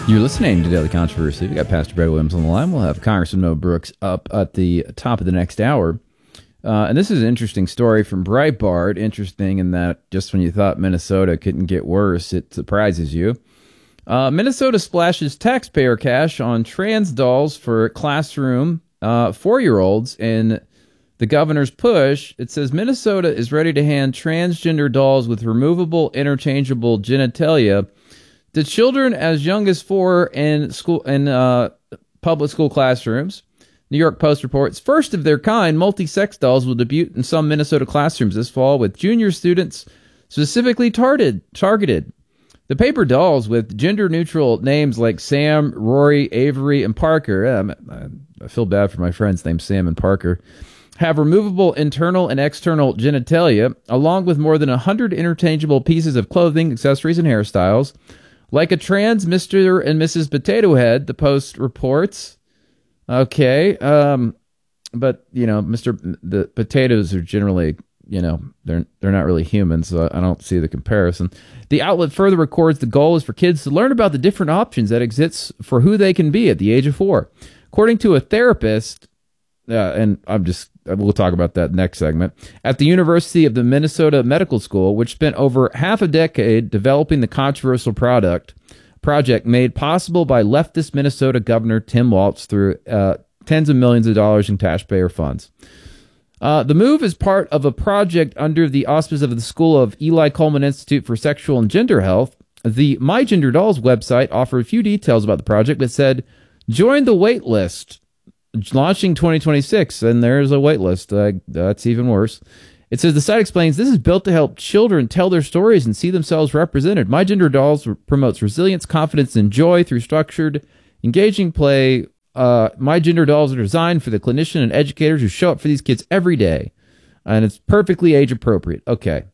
You're listening to Daily Controversy. We got Pastor Brad Williams on the line. We'll have Congressman Mo Brooks up at the top of the next hour. And this is an interesting story from Breitbart. Interesting in that just when you thought Minnesota couldn't get worse, it surprises you. Minnesota splashes taxpayer cash on trans dolls for classroom 4-year-olds. In the governor's push, it says Minnesota is ready to hand transgender dolls with removable, interchangeable genitalia to children as young as 4 in public school classrooms. New York Post reports, first of their kind, multi-sex dolls will debut in some Minnesota classrooms this fall with junior students specifically targeted. The paper dolls with gender-neutral names like Sam, Rory, Avery, and Parker, I feel bad for my friends named Sam and Parker, have removable internal and external genitalia, along with more than 100 interchangeable pieces of clothing, accessories, and hairstyles. Like a trans Mr. and Mrs. Potato Head, the Post reports. Okay, but, the potatoes are generally, they're not really humans, so I don't see the comparison. The outlet further records the goal is for kids to learn about the different options that exist for who they can be at the age of 4. According to a therapist, and we'll talk about that next segment, at the University of the Minnesota Medical School, which spent over half a decade developing the controversial project made possible by leftist Minnesota Governor Tim Walz through tens of millions of dollars in taxpayer funds. The move is part of a project under the auspices of the School of Eli Coleman Institute for Sexual and Gender Health. The My Gender Dolls website offered a few details about the project, but said, join the wait list. Launching 2026, and there's a wait list. That's even worse. It says the site explains this is built to help children tell their stories and see themselves represented. My Gender Dolls promotes resilience, confidence, and joy through structured, engaging play. My Gender Dolls are designed for the clinician and educators who show up for these kids every day, and it's perfectly age appropriate. Okay.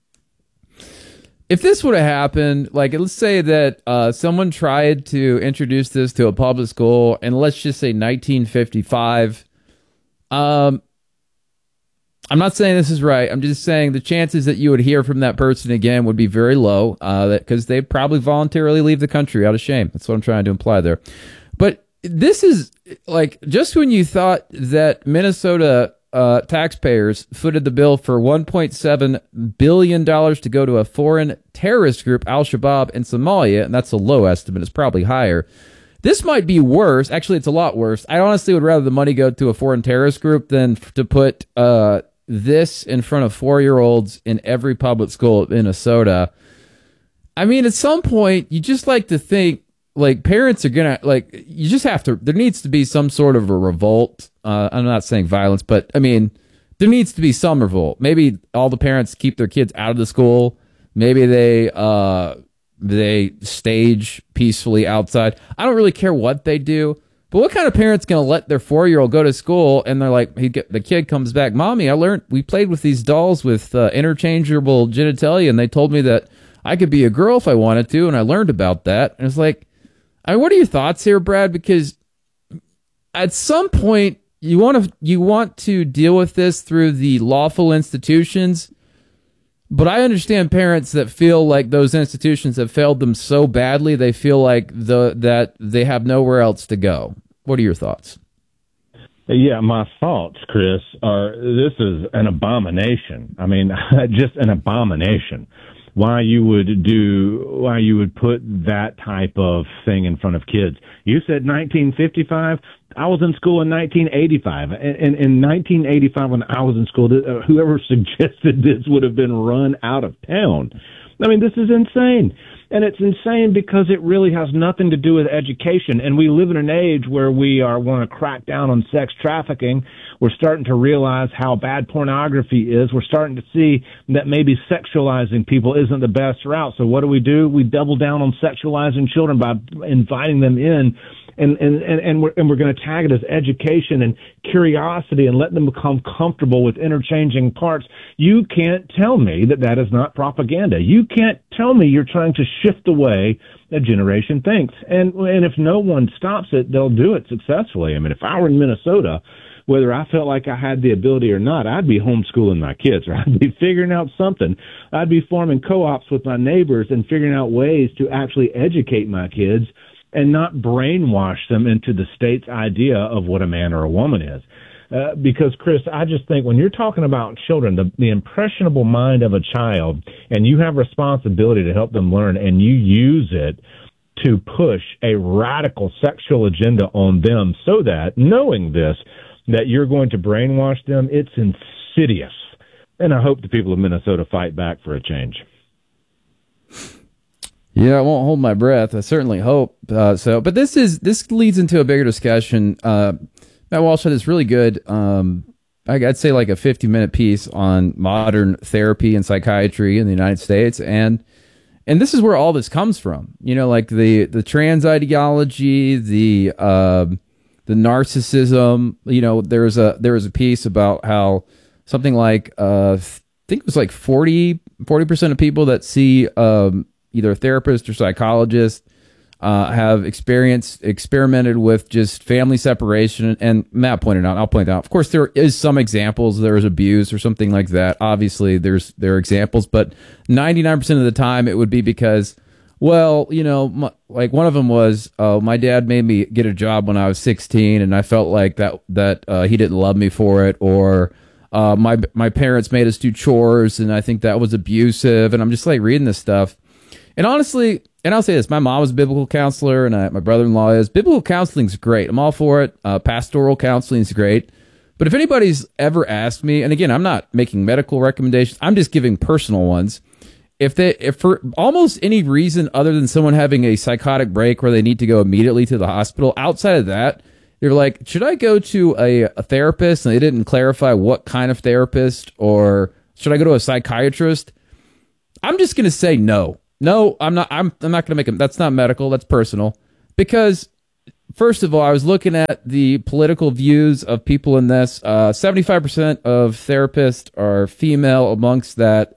If this would have happened, like let's say that someone tried to introduce this to a public school, and let's just say 1955. I'm not saying this is right. I'm just saying the chances that you would hear from that person again would be very low, because they'd probably voluntarily leave the country out of shame. That's what I'm trying to imply there. But this is like just when you thought that Minnesota taxpayers footed the bill for $1.7 billion to go to a foreign terrorist group, Al-Shabaab, in Somalia, and that's a low estimate. It's probably higher. This might be worse. Actually, it's a lot worse. I honestly would rather the money go to a foreign terrorist group than to put this in front of 4-year-olds in every public school in Minnesota. I mean, at some point, you just like to think, like, parents are gonna, like, you just have to, there needs to be some sort of a revolt. I'm not saying violence, but I mean, there needs to be some revolt. Maybe all the parents keep their kids out of the school. Maybe they stage peacefully outside. I don't really care what they do, but what kind of parent's gonna let their 4-year-old go to school and they're like, the kid comes back, Mommy, we played with these dolls with interchangeable genitalia, and they told me that I could be a girl if I wanted to, and I learned about that. And it's like, I mean, what are your thoughts here, Brad? Because at some point, you want to deal with this through the lawful institutions, but I understand parents that feel like those institutions have failed them so badly they feel like that they have nowhere else to go. What are your thoughts? Yeah, my thoughts, Chris, are this is an abomination. I mean, just an abomination. Why you would put that type of thing in front of kids. You said 1955. I was in school in 1985. In 1985, when I was in school, whoever suggested this would have been run out of town. I mean, this is insane. And it's insane because it really has nothing to do with education. And we live in an age where we want to crack down on sex trafficking. We're starting to realize how bad pornography is. We're starting to see that maybe sexualizing people isn't the best route. So what do? We double down on sexualizing children by inviting them in. And we're going to tag it as education and curiosity and let them become comfortable with interchanging parts. You can't tell me that is not propaganda. You can't tell me you're trying to shift the way a generation thinks. And if no one stops it, they'll do it successfully. I mean, if I were in Minnesota, whether I felt like I had the ability or not, I'd be homeschooling my kids, or I'd be figuring out something. I'd be forming co-ops with my neighbors and figuring out ways to actually educate my kids and not brainwash them into the state's idea of what a man or a woman is. Because, Chris, I just think when you're talking about children, the impressionable mind of a child, and you have responsibility to help them learn, and you use it to push a radical sexual agenda on them so that, knowing this, that you're going to brainwash them, it's insidious. And I hope the people of Minnesota fight back for a change. Yeah, I won't hold my breath. I certainly hope so. But this leads into a bigger discussion. Matt Walsh had this really good, I'd say like a 50-minute piece on modern therapy and psychiatry in the United States. And this is where all this comes from. You know, like the trans ideology, the narcissism. You know, there was a piece about how something like I think it was like 40% of people that see either a therapist or psychologist have experimented with just family separation. And Matt pointed out, I'll point out, of course, there is some examples. There is abuse or something like that. Obviously, there are examples, but 99% of the time it would be because, well, you know, like one of them was, my dad made me get a job when I was 16, and I felt like that he didn't love me for it, or my parents made us do chores, and I think that was abusive. And I'm just like reading this stuff. And honestly, and I'll say this, my mom was a biblical counselor, and my brother-in-law is. Biblical counseling's great. I'm all for it. Pastoral counseling's great. But if anybody's ever asked me, and again, I'm not making medical recommendations, I'm just giving personal ones. If for almost any reason other than someone having a psychotic break where they need to go immediately to the hospital, outside of that, they're like, should I go to a therapist? And they didn't clarify what kind of therapist, or should I go to a psychiatrist? I'm just going to say no. No, I'm not. I'm not going to make them. That's not medical. That's personal. Because, first of all, I was looking at the political views of people in this. 75% of therapists are female. Amongst that,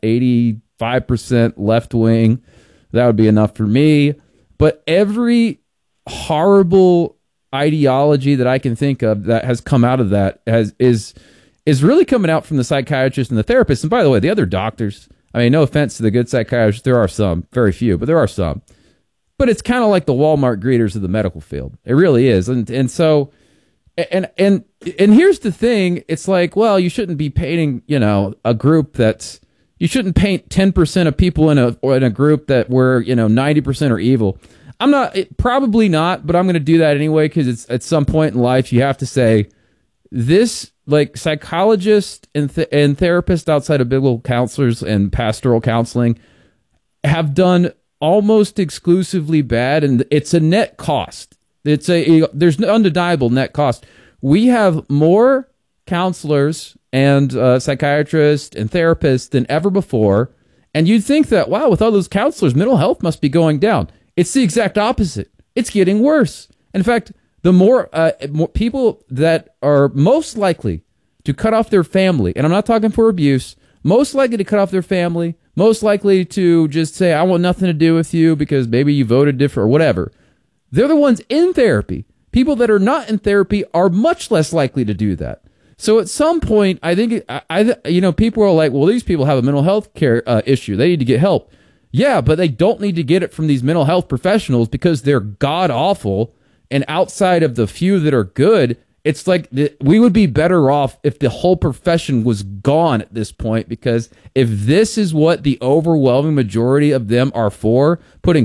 85% left wing. That would be enough for me. But every horrible ideology that I can think of that has come out of that is really coming out from the psychiatrist and the therapist. And by the way, the other doctors. I mean, no offense to the good psychiatrists, there are some, very few, but there are some. But it's kind of like the Walmart greeters of the medical field. It really is. And so, and here's the thing. It's like, well, you shouldn't be painting, you know, a group you shouldn't paint 10% of people in a group that where, you know, 90% are evil. Probably not, but I'm going to do that anyway, because it's at some point in life you have to say this. Like psychologists and therapists outside of biblical counselors and pastoral counseling have done almost exclusively bad, and it's a net cost. There's an undeniable net cost. We have more counselors and psychiatrists and therapists than ever before, and you'd think that, wow, with all those counselors, mental health must be going down. It's the exact opposite. It's getting worse. In fact, the more people that are most likely to cut off their family, and I'm not talking for abuse, most likely to cut off their family, most likely to just say, I want nothing to do with you because maybe you voted different or whatever, they're the ones in therapy. People that are not in therapy are much less likely to do that. So at some point, I think, people are like, well, these people have a mental health care issue. They need to get help. Yeah, but they don't need to get it from these mental health professionals because they're god-awful. And outside of the few that are good, it's like we would be better off if the whole profession was gone at this point, because if this is what the overwhelming majority of them are for,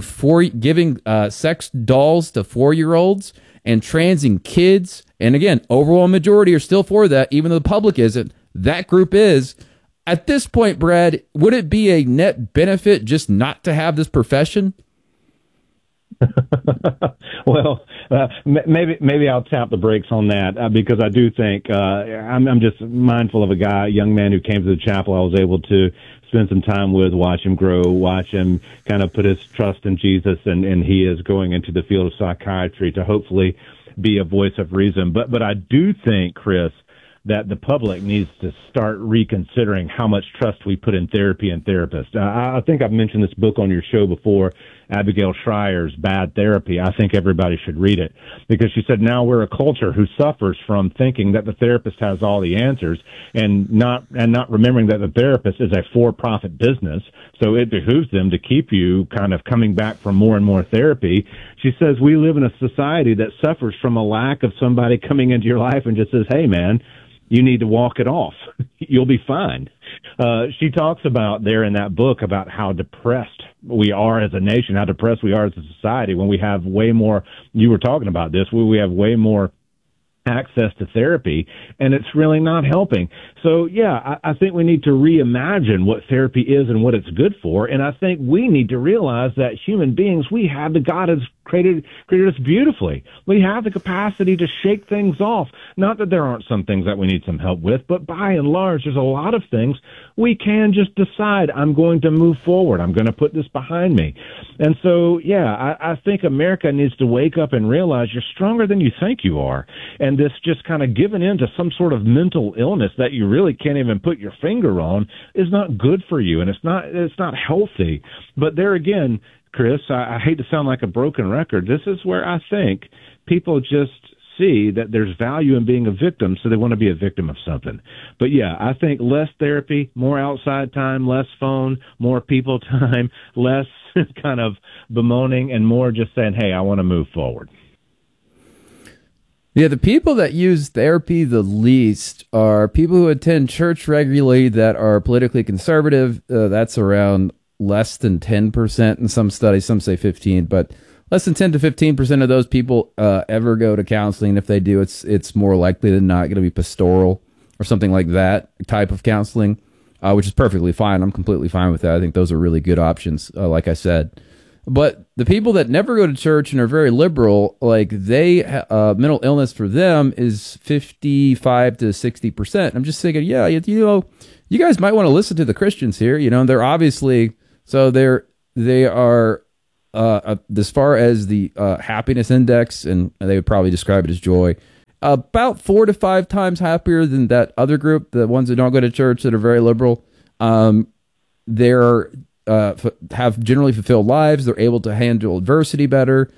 giving sex dolls to 4-year-olds and transing kids, and again, overwhelming majority are still for that, even though the public isn't, that group is. At this point, Brad, would it be a net benefit just not to have this profession? Well, maybe I'll tap the brakes on that because I do think I'm just mindful of a young man who came to the chapel. I was able to spend some time with, watch him grow, watch him kind of put his trust in Jesus, and he is going into the field of psychiatry to hopefully be a voice of reason. But I do think, Chris, that the public needs to start reconsidering how much trust we put in therapy and therapists. I think I've mentioned this book on your show before. Abigail Schreier's Bad Therapy. I think everybody should read it, because she said now we're a culture who suffers from thinking that the therapist has all the answers, and not remembering that the therapist is a for-profit business. So it behooves them to keep you kind of coming back for more and more therapy. She says we live in a society that suffers from a lack of somebody coming into your life and just says, hey, man, you need to walk it off. You'll be fine. She talks about there in that book about how depressed we are as a nation, how depressed we are as a society when we have way more, you were talking about this, we have way more access to therapy, and it's really not helping. So, yeah, I think we need to reimagine what therapy is and what it's good for, and I think we need to realize that human beings, God has created us beautifully. We have the capacity to shake things off. Not that there aren't some things that we need some help with, but by and large, there's a lot of things we can just decide, I'm going to move forward. I'm going to put this behind me. And so, yeah, I think America needs to wake up and realize you're stronger than you think you are. And this just kind of giving in to some sort of mental illness that you really can't even put your finger on is not good for you, and it's not healthy. But there again, Chris, I hate to sound like a broken record. This is where I think people just see that there's value in being a victim, so they want to be a victim of something. But yeah, I think less therapy, more outside time, less phone, more people time, less kind of bemoaning, and more just saying, hey, I want to move forward. Yeah, the people that use therapy the least are people who attend church regularly that are politically conservative. That's around less than 10% in some studies. Some say 15, but less than 10 to 15% of those people ever go to counseling. If they do, it's more likely than not going to be pastoral or something like that type of counseling, which is perfectly fine. I'm completely fine with that. I think those are really good options, like I said. But the people that never go to church and are very liberal, like mental illness for them is 55 to 60%. I'm just thinking, yeah, you guys might want to listen to the Christians here. They're obviously, so they are, as far as the happiness index, and they would probably describe it as joy, about 4 to 5 times happier than that other group, the ones that don't go to church that are very liberal. They're have generally fulfilled lives. They're able to handle adversity better.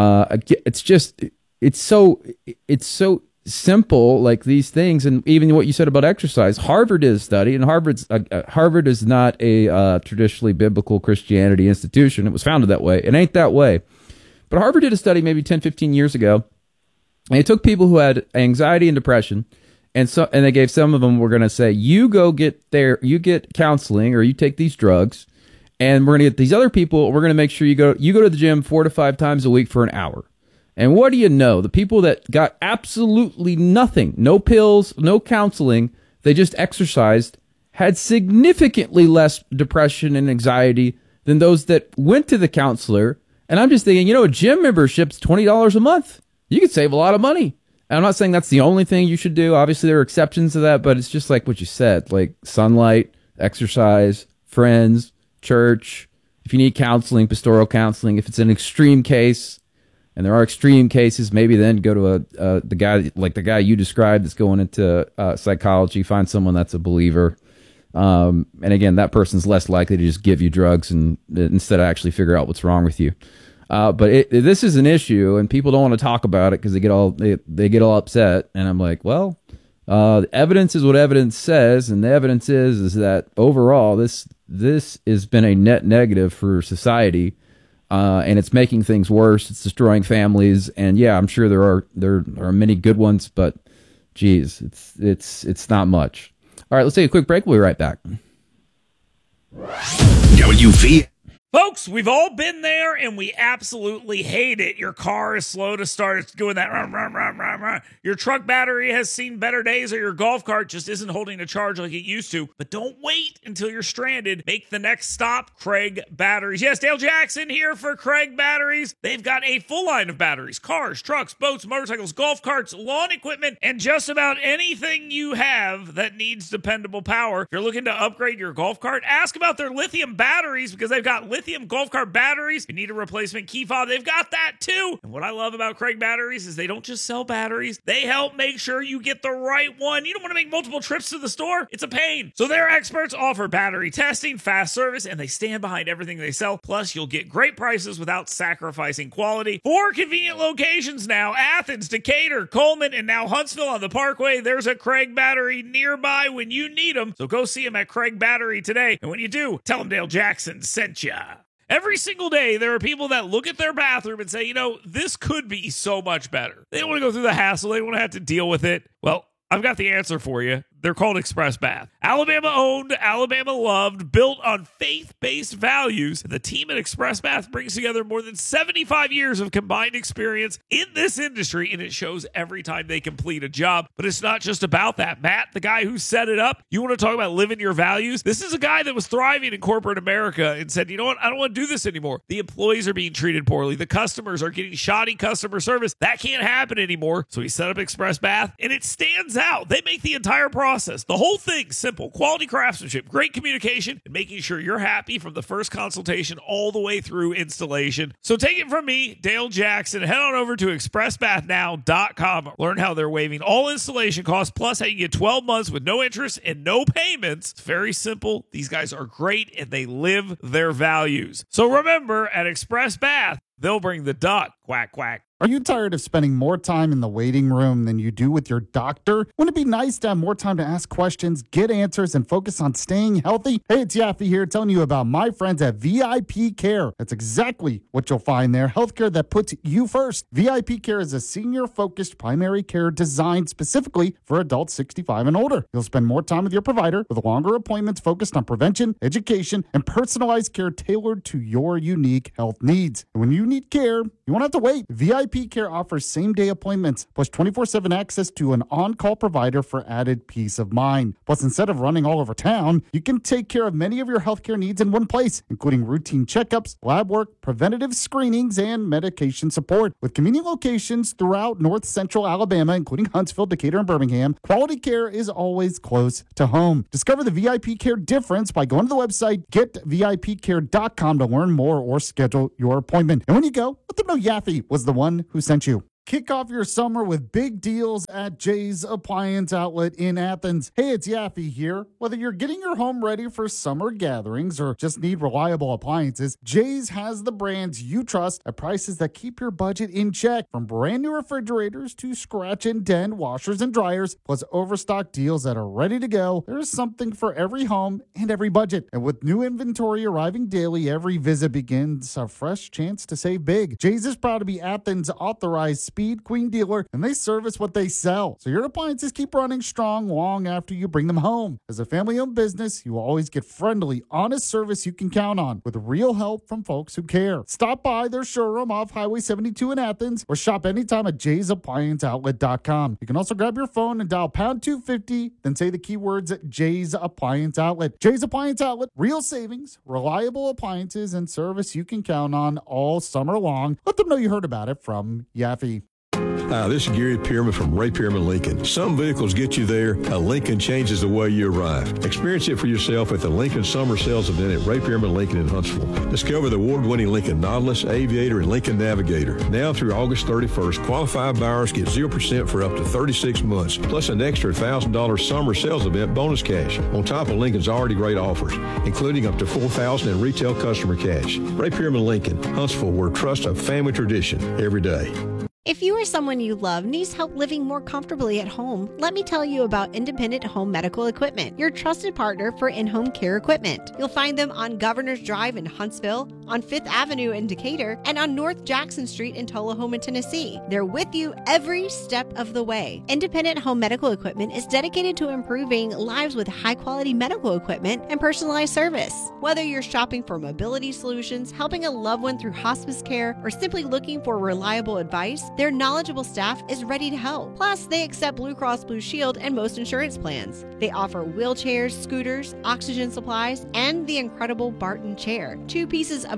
It's so simple, like these things. And even what you said about exercise, Harvard did a study, and Harvard is not a traditionally biblical Christianity institution. It was founded that way. It ain't that way. But Harvard did a study maybe 10, 15 years ago, and they took people who had anxiety and depression, and they gave some of them, we're going to say, you get counseling, or you take these drugs, and we're going to get these other people, we're going to make sure you go to the gym 4 to 5 times a week for an hour. And what do you know? The people that got absolutely nothing, no pills, no counseling, they just exercised, had significantly less depression and anxiety than those that went to the counselor. And I'm just thinking, a gym membership's $20 a month. You could save a lot of money. And I'm not saying that's the only thing you should do. Obviously, there are exceptions to that, but it's just like what you said, like sunlight, exercise, friends, church. If you need counseling, pastoral counseling. If it's an extreme case, and there are extreme cases, maybe then go to the guy you described that's going into psychology. Find someone that's a believer, and again, that person's less likely to just give you drugs and instead of actually figure out what's wrong with you. But this is an issue, and people don't want to talk about it because they get all upset. And I'm like, well, the evidence is what evidence says, and the evidence is that overall this has been a net negative for society, and it's making things worse. It's destroying families, and yeah, I'm sure there are many good ones, but geez, it's not much. All right, let's take a quick break. We'll be right back. WV. Folks, we've all been there, and we absolutely hate it. Your car is slow to start. It's doing that. Rah, rah, rah, rah, rah. Your truck battery has seen better days, or your golf cart just isn't holding a charge like it used to. But don't wait until you're stranded. Make the next stop Craig Batteries. Yes, Dale Jackson here for Craig Batteries. They've got a full line of batteries. Cars, trucks, boats, motorcycles, golf carts, lawn equipment, and just about anything you have that needs dependable power. If you're looking to upgrade your golf cart, ask about their lithium batteries, because they've got lithium golf cart batteries. You need a replacement key fob, they've got that too. And what I love about Craig Batteries is they don't just sell batteries. batteries. They help make sure you get the right one. You don't want to make multiple trips to the store. It's a pain. So their experts offer battery testing, fast service, and they stand behind everything they sell. Plus, you'll get great prices without sacrificing quality. 4 convenient locations now: Athens, Decatur, Coleman, and now Huntsville on the Parkway. There's a Craig Battery nearby when you need them. So go see them at Craig Battery today. And when you do, tell them Dale Jackson sent ya. Every single day, there are people that look at their bathroom and say, you know, this could be so much better. They don't want to go through the hassle. They don't want to have to deal with it. Well, I've got the answer for you. They're called Express Bath. Alabama owned, Alabama loved, built on faith-based values. And the team at Express Bath brings together more than 75 years of combined experience in this industry, and it shows every time they complete a job. But it's not just about that. Matt, the guy who set it up, you want to talk about living your values? This is a guy that was thriving in corporate America and said, you know what? I don't want to do this anymore. The employees are being treated poorly. The customers are getting shoddy customer service. That can't happen anymore. So he set up Express Bath, and it stands out. They make the entire process, the whole thing, simple. Quality craftsmanship, great communication, and making sure you're happy from the first consultation all the way through installation. So take it from me, Dale Jackson. Head on over to expressbathnow.com. Learn how they're waiving all installation costs, plus how you get 12 months with no interest and no payments. It's very simple. These guys are great, and they live their values. So remember, at Express Bath, they'll bring the duck. Quack, quack. Are you tired of spending more time in the waiting room than you do with your doctor? Wouldn't it be nice to have more time to ask questions, get answers, and focus on staying healthy? Hey, it's Yaffe here telling you about my friends at VIP Care. That's exactly what you'll find there. Healthcare that puts you first. VIP Care is a senior-focused primary care designed specifically for adults 65 and older. You'll spend more time with your provider with longer appointments focused on prevention, education, and personalized care tailored to your unique health needs. And when you need care, you won't have to wait. VIP Care offers same-day appointments, plus 24/7 access to an on-call provider for added peace of mind. Plus, instead of running all over town, you can take care of many of your healthcare needs in one place, including routine checkups, lab work, preventative screenings, and medication support. With convenient locations throughout North Central Alabama, including Huntsville, Decatur, and Birmingham, quality care is always close to home. Discover the VIP Care difference by going to the website getvipcare.com to learn more or schedule your appointment. And when you go, let them know Yaffe was the one who sent you. Kick off your summer with big deals at Jay's Appliance Outlet in Athens. Hey, it's Yaffe here. Whether you're getting your home ready for summer gatherings or just need reliable appliances, Jay's has the brands you trust at prices that keep your budget in check. From brand new refrigerators to scratch and dent washers and dryers, plus overstock deals that are ready to go, there's something for every home and every budget. And with new inventory arriving daily, every visit begins a fresh chance to save big. Jay's is proud to be Athens' authorized Speed Queen dealer, and they service what they sell. So your appliances keep running strong long after you bring them home. As a family-owned business, you will always get friendly, honest service you can count on with real help from folks who care. Stop by their showroom off Highway 72 in Athens or shop anytime at jaysapplianceoutlet.com. You can also grab your phone and dial pound 250, then say the keywords at Jay's Appliance Outlet. Jay's Appliance Outlet, real savings, reliable appliances, and service you can count on all summer long. Let them know you heard about it from Yaffe. Hi, this is Gary Pearman from Ray Pearman Lincoln. Some vehicles get you there. A Lincoln changes the way you arrive. Experience it for yourself at the Lincoln Summer Sales Event at Ray Pearman Lincoln in Huntsville. Discover the award-winning Lincoln Nautilus, Aviator, and Lincoln Navigator. Now through August 31st, qualified buyers get 0% for up to 36 months, plus an extra $1,000 Summer Sales Event bonus cash, on top of Lincoln's already great offers, including up to $4,000 in retail customer cash. Ray Pearman Lincoln, Huntsville, where trust a family tradition every day. If you or someone you love needs help living more comfortably at home, let me tell you about Independent Home Medical Equipment, your trusted partner for in-home care equipment. You'll find them on Governor's Drive in Huntsville, on 5th Avenue in Decatur, and on North Jackson Street in Tullahoma, Tennessee. They're with you every step of the way. Independent Home Medical Equipment is dedicated to improving lives with high-quality medical equipment and personalized service. Whether you're shopping for mobility solutions, helping a loved one through hospice care, or simply looking for reliable advice, their knowledgeable staff is ready to help. Plus, they accept Blue Cross Blue Shield and most insurance plans. They offer wheelchairs, scooters, oxygen supplies, and the incredible Barton chair, 2 pieces of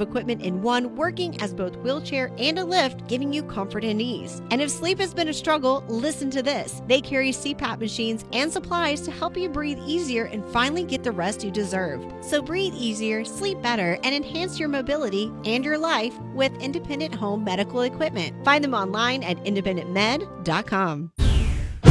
of equipment in one, working as both wheelchair and a lift, giving you comfort and ease. And if sleep has been a struggle, listen to this. They carry CPAP machines and supplies to help you breathe easier and finally get the rest you deserve. So breathe easier, sleep better, and enhance your mobility and your life with Independent Home Medical Equipment. Find them online at independentmed.com.